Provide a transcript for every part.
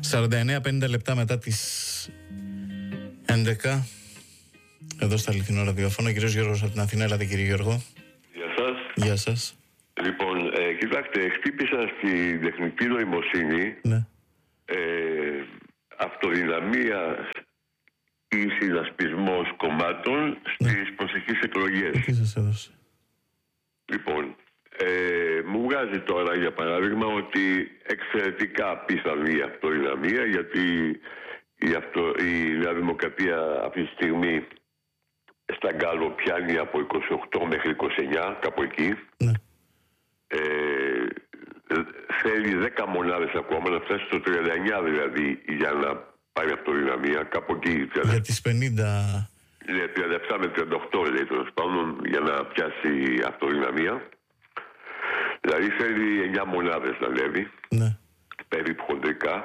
49-50 λεπτά μετά τις 11. Εδώ στα αληθινό ραδιόφωνο, κύριος Γιώργος από την Αθήνα. Έλατε κύριε Γιώργο. Γεια σας. Γεια σας. Λοιπόν, κοιτάξτε, χτύπησα στη τεχνητή νοημοσύνη, Ναι. αυτοδυναμία ή συνασπισμός κομμάτων στις προσεχείς εκλογές. Τι σας έδωσε? Λοιπόν, μου βγάζει τώρα για παράδειγμα ότι εξαιρετικά πιθανή η αυτοδυναμία, γιατί η Νέα Δημοκρατία αυτή τη στιγμή στα Γκάλο πιάνει από 28 μέχρι 29, κάπου εκεί. Ναι. Θέλει 10 μονάδες ακόμα να φτάσει στο 39 δηλαδή για να πάρει αυτοδυναμία, κάπου εκεί. Για τις 50. Ναι, 37 με 38 λέει τέλος πάντων για να πιάσει αυτοδυναμία. Δηλαδή θέλει 9 μονάδες να λέει, Ναι. περίπου χοντρικά.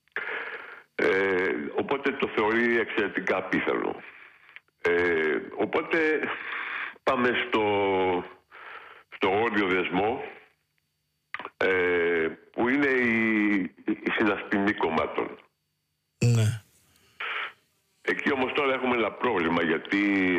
Οπότε το θεωρεί εξαιρετικά πιθανό. Οπότε πάμε στο όριο δεσμό, που είναι η συνασπισμή κομμάτων. Ναι. Εκεί όμως τώρα έχουμε ένα πρόβλημα, γιατί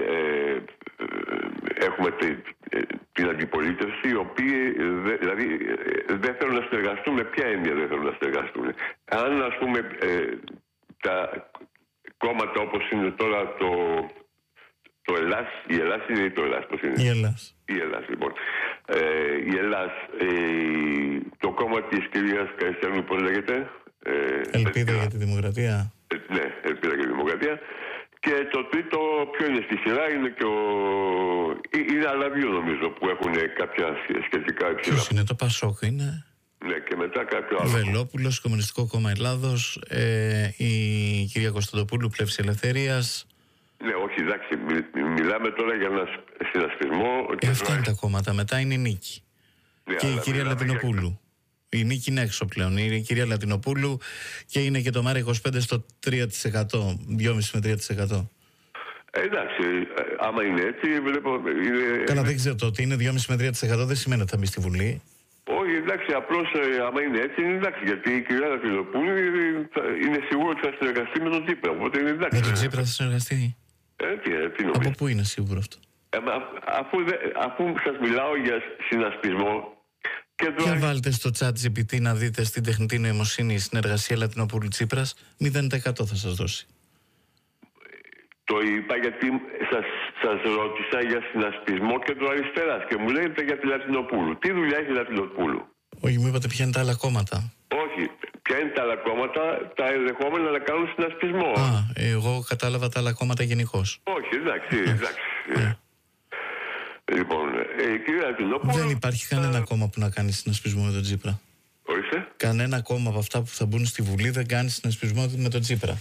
έχουμε την αντιπολίτευση, οι οποίοι δηλαδή δεν θέλουν να συνεργαστούν. Με ποια έννοια δεν θέλουν να συνεργαστούν? Αν ας πούμε τα κόμματα όπως είναι τώρα το Ελλάς, η Ελλάς είναι ή το Ελλάς, πώς είναι? Η Ελλάς. Η Ελλάς, λοιπόν. Η Ελλάς, το κόμμα της κυρίας Καριστιανού, πώς λέγεται? Ελπίδα για τη Δημοκρατία. Ναι, Ελπίδα για τη Δημοκρατία. Και το τρίτο, ποιο είναι στη σειρά, είναι και είναι άλλα δύο νομίζω που έχουν κάποια σχετικά υψηλά. Ποιος είναι? Το Πασόκ είναι. Ναι, και μετά κάποιο άλλο. Βελόπουλος, Κομμουνιστικό Κόμμα Ελλάδος, η κυρία Κωνσταντοπούλου, Πλεύση Ελευθερίας. Ναι, όχι, εντάξει, μιλάμε τώρα για ένα συνασπισμό. Αυτά είναι τα κόμματα. Μετά είναι η Νίκη. Ναι, και η κυρία Λατινοπούλου. Η Νίκη είναι έξω πλέον. Η κυρία Λατινοπούλου και είναι και το ΜΕΡΑ25 στο 3%. 2,5 με 3%. Εντάξει, άμα είναι έτσι, βλέπω. Καλά, δεν ξέρω, το ότι είναι 2,5 με 3% δεν σημαίνει ότι θα μπει στη Βουλή. Όχι, εντάξει, απλώς άμα είναι έτσι, είναι εντάξει. Γιατί η κυρία Λατινοπούλου είναι σίγουρο ότι θα συνεργαστεί με τον Τσίπρα. Οπότε είναι εντάξει. Με τον Τσίπρα θα συνεργαστεί. Τι νομίζεις? Από πού είναι σίγουρο αυτό? Αφού σας μιλάω για συνασπισμό. Για βάλτε στο chat GPT να δείτε στην τεχνητή νοημοσύνη συνεργασία Λατινοπούλου Τσίπρας, 0% θα σας δώσει. Το είπα γιατί σας ρώτησα για συνασπισμό κεντροαριστεράς και μου λέτε για τη Λατινοπούλου. Τι δουλειά έχει η Λατινοπούλου? Όχι, μου είπατε ποια είναι τα άλλα κόμματα. Όχι, ποια είναι τα άλλα κόμματα, τα ενδεχόμενα να κάνουν συνασπισμό. Εγώ κατάλαβα τα άλλα κόμματα γενικώς. Όχι, εντάξει. Λοιπόν, κυρία Λατινοπούλου. Δεν υπάρχει κανένα κόμμα που να κάνει συνασπισμό με τον Τσίπρα. Ορίστε. Κανένα κόμμα από αυτά που θα μπουν στη Βουλή δεν κάνει συνασπισμό με τον Τσίπρα.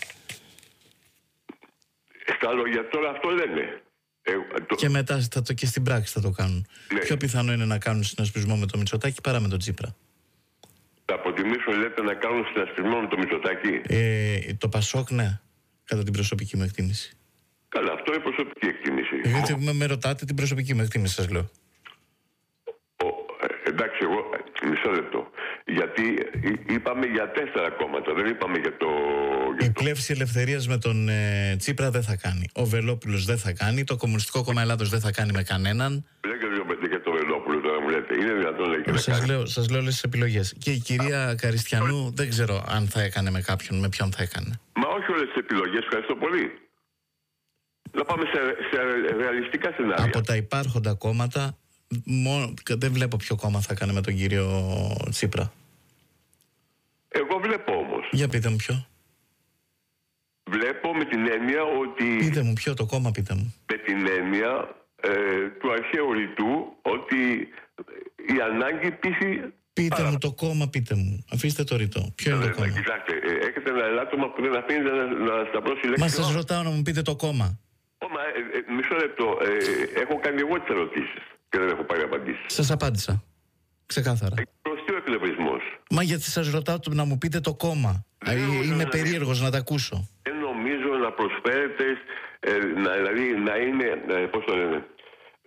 Στα λόγια τώρα αυτό λένε. Και μετά και στην πράξη θα το κάνουν. Ναι. Πιο πιθανό είναι να κάνουν συνασπισμό με τον Μητσοτάκη παρά με τον Τσίπρα. Θα αποτιμήσουν, λέτε, να κάνουν συνασπισμό με τον Μητσοτάκη? Το Πασόκ, ναι. Κατά την προσωπική μου εκτίμηση. Καλά, αυτό είναι προσωπική εκτίμηση. Γιατί με ρωτάτε την προσωπική μου εκτίμηση, σας λέω. Εντάξει, εγώ μισό λεπτό. Γιατί είπαμε για 4 κόμματα, δεν είπαμε για το. Η Πλεύση Ελευθερίας με τον Τσίπρα δεν θα κάνει. Ο Βελόπουλος δεν θα κάνει. Το Κομμουνιστικό Κόμμα Ελλάδος δεν θα κάνει με κανέναν. Λέγε 2-5 για το Βελόπουλο τώρα μου λέτε. Είναι δυνατόν, λέει, και να κάνει? Σας λέω όλες τις επιλογές. Και η κυρία Καριστιανού δεν ξέρω αν θα έκανε με κάποιον, με ποιον θα έκανε. Μα όχι όλες τις επιλογές, ευχαριστώ πολύ. Να πάμε σε ρεαλιστικά σενάρια. Από τα υπάρχοντα κόμματα, δεν βλέπω ποιο κόμμα θα έκανε με τον κύριο Τσίπρα. Εγώ βλέπω όμως. Για πείτε μου ποιο. Βλέπω με την έννοια ότι. Πείτε μου ποιο το κόμμα, πείτε μου. Με την έννοια του αρχαίου ρητού ότι η ανάγκη πείθει. Πείτε μου το κόμμα, πείτε μου. Αφήστε το ρητό. Ποιο είναι το κόμμα? Κοιτάξτε, έχετε ένα ελάττωμα που δεν αφήνει να σταυρώσει λέξη. Μα σας ρωτάω να μου πείτε το κόμμα. Μισό λεπτό. Έχω κάνει εγώ τις ερωτήσεις και δεν έχω πάρει απαντήσεις. Σας απάντησα. Ξεκάθαρα. Προστεί ο εκνευρισμός. Μα γιατί σας ρωτάω να μου πείτε το κόμμα. Είμαι περίεργος να τα ακούσω. Δεν νομίζω να προσφέρετε, δηλαδή να είναι, πώς το λένε,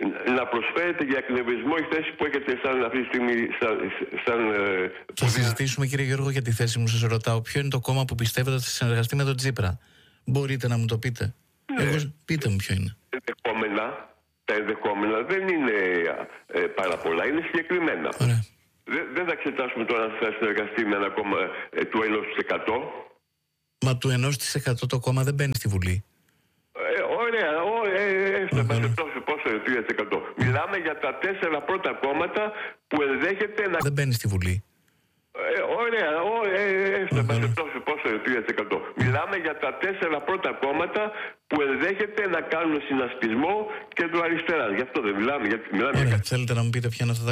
να προσφέρετε για εκνευρισμό η θέση που έχετε σαν αυτή τη στιγμή. Θα συζητήσουμε, κύριε Γιώργο, για τη θέση μου. Σας ρωτάω, ποιο είναι το κόμμα που πιστεύετε ότι θα συνεργαστεί με τον Τσίπρα? Μπορείτε να μου το πείτε? Πείτε μου ποιο είναι. Τα ενδεχόμενα δεν είναι πάρα πολλά, είναι συγκεκριμένα. Δεν θα εξετάσουμε τώρα αν θα συνεργαστεί με ένα κόμμα του 1%. Μα του 1% το κόμμα δεν μπαίνει στη Βουλή. Ωραία, πόσο είναι 3%. Μιλάμε για τα 4 πρώτα κόμματα που ενδέχεται να... Δεν μπαίνει στη Βουλή. Ωραία, πόσο είναι 3%. Μιλάμε για τα 4 πρώτα κόμματα που ενδέχεται να κάνουν συνασπισμό κέντρο-αριστερά. Γι' αυτό δεν μιλάμε. Ωραία, θέλετε να μου πείτε ποια είναι αυτά τα